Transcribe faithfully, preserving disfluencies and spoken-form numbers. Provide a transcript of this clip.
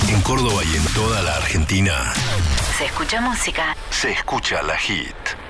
En Córdoba y en toda la Argentina Se escucha música. se escucha La Hit.